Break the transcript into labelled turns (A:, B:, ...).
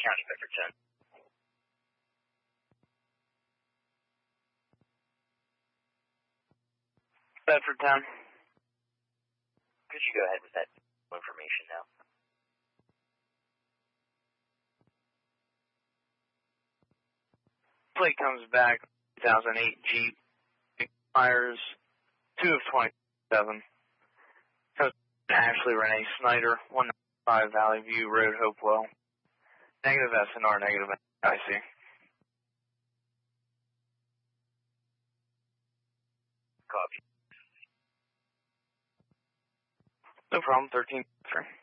A: County, Bedford 10.
B: Bedford 10.
A: Could you go ahead with that information now?
B: Plate comes back, 2008 Jeep, expires 2 of 27. Comes Ashley Renee Snyder, 195 Valley View Road, Hopewell. Negative SNR, negative IC.
A: Copy.
B: No problem, 13-3.